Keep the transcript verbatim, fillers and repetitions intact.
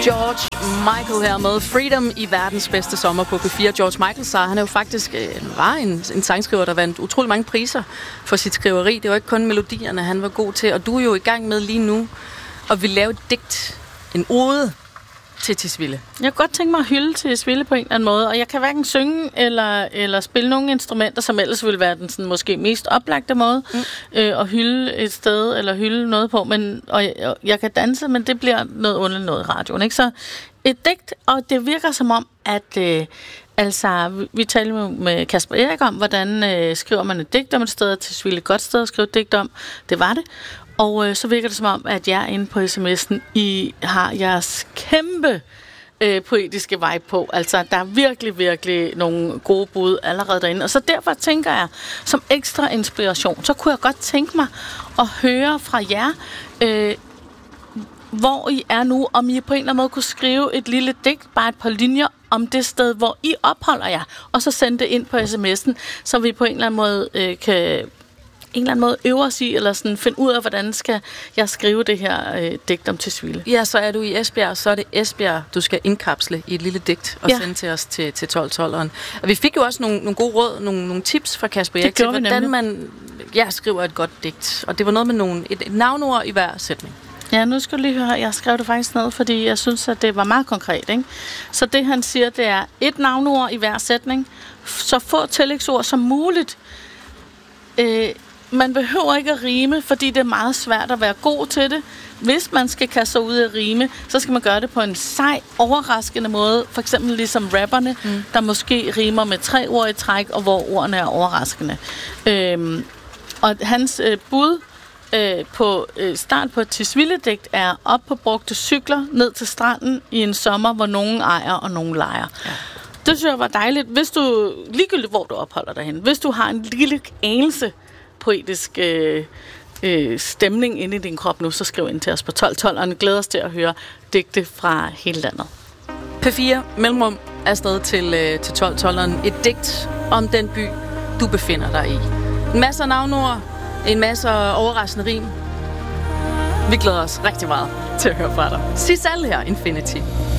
George Michael her med Freedom i verdens bedste sommer på P fire. George Michael sagde, han er jo faktisk øh, var en, en sangskriver, der vandt utrolig mange priser for sit skriveri. Det var ikke kun melodierne, han var god til. Og du er jo i gang med lige nu at vil lave et digt, en ode til Tisvilde. Jeg kunne godt tænke mig at hylde Tisvilde på en eller anden måde, og jeg kan hverken synge eller, eller spille nogle instrumenter, som ellers ville være den sådan, måske mest oplagte måde mm. øh, at hylde et sted eller hylde noget på. Men, og jeg, og jeg kan danse, men det bliver noget underligt noget i radioen. Ikke? Så et digt, og det virker som om, at øh, altså, vi, vi talte med, med Kasper Erik om, hvordan øh, skriver man et digt om et sted, Tisvilde et godt sted at skrive et digt om. Det var det. Og øh, så virker det som om, at jeg inde på sms'en, I har jeres kæmpe øh, poetiske vej på. Altså, der er virkelig, virkelig nogle gode bud allerede derinde. Og så derfor tænker jeg, som ekstra inspiration, så kunne jeg godt tænke mig at høre fra jer, øh, hvor I er nu, om I på en eller anden måde kunne skrive et lille digt, bare et par linjer om det sted, hvor I opholder jer, og så sende det ind på sms'en, så vi på en eller anden måde øh, kan en eller anden måde øve os i, eller sådan finde ud af, hvordan skal jeg skrive det her øh, digt om Tisvilde. Ja, så er du i Esbjerg, så er det Esbjerg, du skal indkapsle i et lille digt og ja. sende til os til, til tolv-tolveren. Og vi fik jo også nogle, nogle gode råd, nogle, nogle tips fra Kasper Erik til, hvordan man ja, skriver et godt digt. Og det var noget med nogle, et, et navnord i hver sætning. Ja, nu skal du lige høre, jeg skrev det faktisk ned, fordi jeg synes, at det var meget konkret. Ikke? Så det, han siger, det er et navnord i hver sætning, så få tillægsord som muligt. Øh, Man behøver ikke at rime, fordi det er meget svært at være god til det. Hvis man skal kaste sig ud af rime, så skal man gøre det på en sej, overraskende måde. For eksempel ligesom rapperne, mm. der måske rimer med tre ord i træk, og hvor ordene er overraskende. Øhm, og hans øh, bud øh, på øh, start på et Tisvilde-digt er op på brugte cykler ned til stranden i en sommer, hvor nogen ejer og nogen lejer. Ja. Det synes jeg var dejligt. Hvis du, ligegyldigt hvor du opholder dig hen, hvis du har en lille anelse poetisk øh, øh, stemning inde i din krop nu, så skriv ind til os på tolv tolv, og glæder os til at høre digte fra hele landet. P fire Mellemrum er afsted til, øh, til tolv-tolveren. Et digt om den by, du befinder dig i. En masse af navnord, en masse overraskende rim. Vi glæder os rigtig meget til at høre fra dig. Sig selv her, Infinity.